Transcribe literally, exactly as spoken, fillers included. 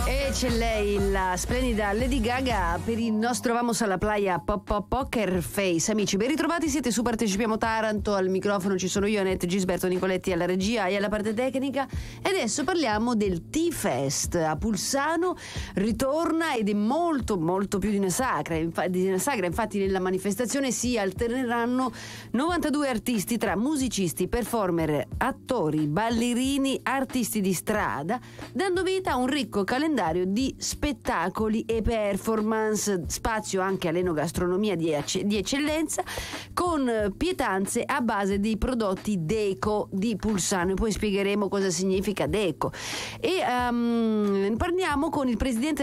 E c'è lei, la splendida Lady Gaga, per il nostro Vamos alla Playa Pop Pop Poker Face. Amici, ben ritrovati, siete su Partecipiamo Taranto, al microfono ci sono io, Annette Gisberto Nicoletti alla regia e alla parte tecnica. E adesso parliamo del T-Fest a Pulsano, ritorna ed è molto molto più di una sagra, infatti, di una sagra. Infatti nella manifestazione si alterneranno novantadue artisti tra musicisti, performer, attori, ballerini, artisti di strada, dando vita a un ricco calendario di spettacoli e performance, spazio anche all'enogastronomia di, ecce- di eccellenza, con pietanze a base di prodotti Deco di Pulsano, e poi spiegheremo cosa significa Deco. E um, parliamo con il presidente